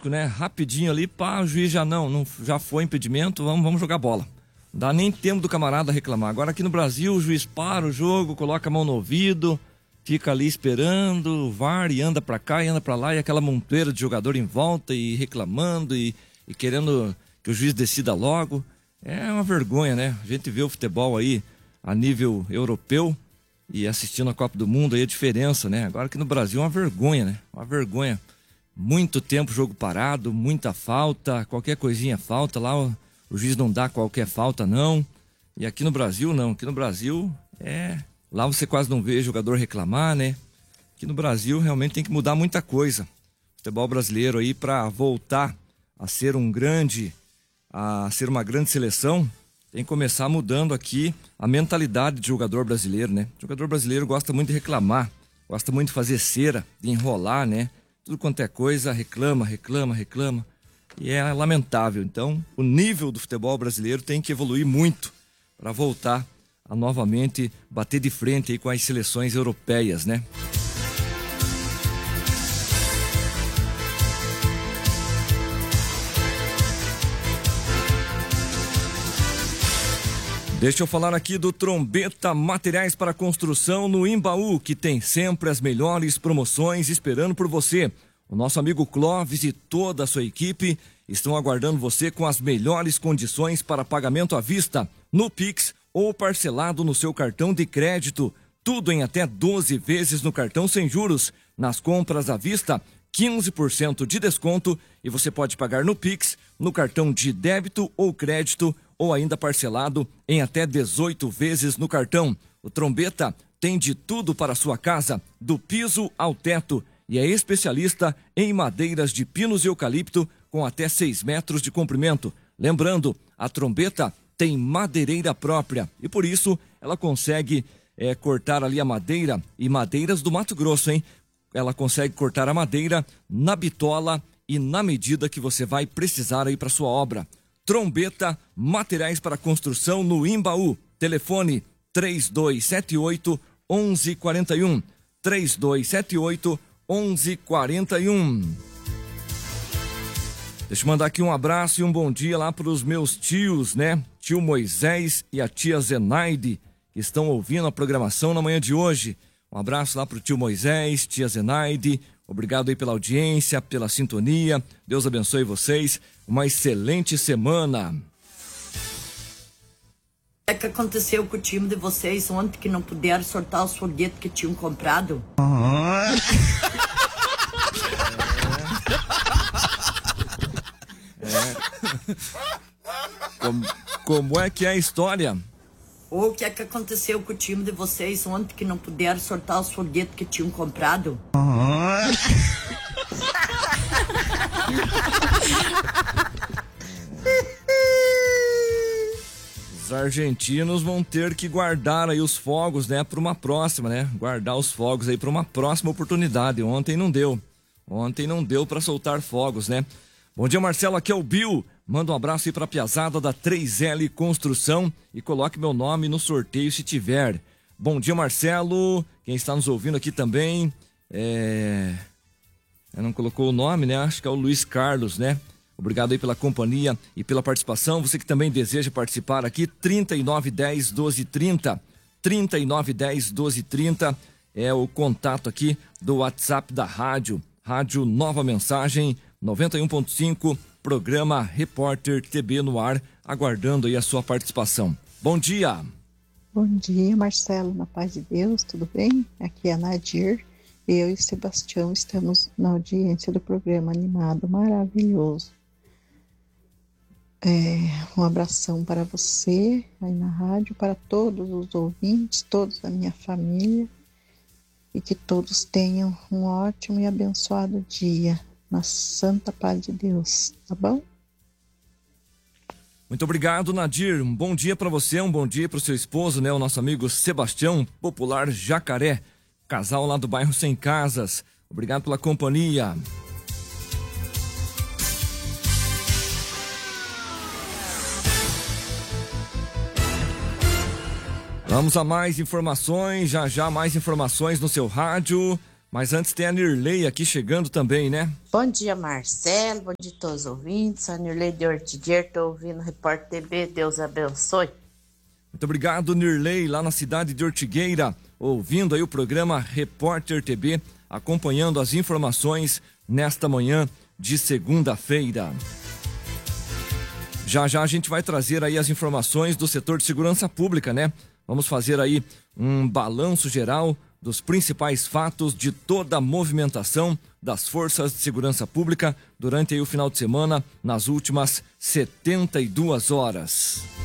automático, né? Rapidinho ali, pá, o juiz já foi impedimento, vamos jogar bola. Não dá nem tempo do camarada reclamar. Agora aqui no Brasil o juiz para o jogo, coloca a mão no ouvido, fica ali esperando o VAR e anda pra cá e anda pra lá e aquela montoeira de jogador em volta e reclamando e querendo que o juiz decida logo. É uma vergonha, né? A gente vê o futebol aí a nível europeu e assistindo a Copa do Mundo aí a diferença, né? Agora aqui no Brasil é uma vergonha, né? Uma vergonha. Muito tempo jogo parado, muita falta, qualquer coisinha é falta, lá o juiz não dá qualquer falta não. E aqui no Brasil não, aqui no Brasil lá você quase não vê jogador reclamar, né? Aqui no Brasil realmente tem que mudar muita coisa. O futebol brasileiro aí para voltar a ser uma grande seleção, tem que começar mudando aqui a mentalidade de jogador brasileiro, né? O jogador brasileiro gosta muito de reclamar, gosta muito de fazer cera, de enrolar, né? Tudo quanto é coisa, reclama. E é lamentável. Então, o nível do futebol brasileiro tem que evoluir muito para voltar a novamente bater de frente aí com as seleções europeias, né? Deixa eu falar aqui do Trombeta Materiais para Construção no Imbaú, que tem sempre as melhores promoções esperando por você. O nosso amigo Clóvis e toda a sua equipe estão aguardando você com as melhores condições para pagamento à vista, no Pix ou parcelado no seu cartão de crédito. Tudo em até 12 vezes no cartão sem juros. Nas compras à vista, 15% de desconto e você pode pagar no Pix, no cartão de débito ou crédito ou ainda parcelado em até 18 vezes no cartão. O Trombeta tem de tudo para a sua casa, do piso ao teto, e é especialista em madeiras de pinos e eucalipto com até 6 metros de comprimento. Lembrando, a Trombeta tem madeireira própria e por isso ela consegue cortar ali a madeira, e madeiras do Mato Grosso, hein? Ela consegue cortar a madeira na bitola e na medida que você vai precisar aí para sua obra. Trombeta Materiais para Construção no Imbaú. Telefone 3278-1141. 3278-1141. Deixa eu mandar aqui um abraço e um bom dia lá para os meus tios, né? Tio Moisés e a tia Zenaide, que estão ouvindo a programação na manhã de hoje. Um abraço lá para o tio Moisés, tia Zenaide. Obrigado aí pela audiência, pela sintonia. Deus abençoe vocês. Uma excelente semana. O que aconteceu com o time de vocês ontem que não puderam soltar os foguetes que tinham comprado? Como é que é a história? O que aconteceu com o time de vocês ontem que não puderam soltar os foguetes que tinham comprado? Os argentinos vão ter que guardar aí os fogos, né, para uma próxima, né? Guardar os fogos aí para uma próxima oportunidade. Ontem não deu para soltar fogos, né? Bom dia, Marcelo, aqui é o Bill. Manda um abraço aí pra piazada da 3L Construção e coloque meu nome no sorteio se tiver. Bom dia, Marcelo. Quem está nos ouvindo aqui também, não colocou o nome, né? Acho que é o Luiz Carlos, né? Obrigado aí pela companhia e pela participação. Você que também deseja participar aqui, 3910-1230. 3910-1230 é o contato aqui do WhatsApp da rádio. Rádio Nova Mensagem 91.5, programa Repórter TB no ar, aguardando aí a sua participação. Bom dia. Bom dia, Marcelo, na paz de Deus, tudo bem? Aqui é a Nadir. Eu e o Sebastião estamos na audiência do programa animado, maravilhoso. Um abração para você aí na rádio, para todos os ouvintes, todos da minha família, e que todos tenham um ótimo e abençoado dia, na santa paz de Deus, tá bom? Muito obrigado, Nadir. Um bom dia para você, um bom dia para o seu esposo, né? O nosso amigo Sebastião, popular Jacaré, casal lá do bairro Sem Casas. Obrigado pela companhia. Vamos a mais informações, já mais informações no seu rádio. Mas antes tem a Nirley aqui chegando também, né? Bom dia, Marcelo. Bom dia a todos os ouvintes. Sou a Nirley de Ortigueira. Estou ouvindo o Repórter TV. Deus abençoe. Muito obrigado, Nirley, lá na cidade de Ortigueira, ouvindo aí o programa Repórter TV, acompanhando as informações nesta manhã de segunda-feira. Já a gente vai trazer aí as informações do setor de segurança pública, né? Vamos fazer aí um balanço geral dos principais fatos de toda a movimentação das forças de segurança pública durante aí o final de semana, nas últimas 72 horas.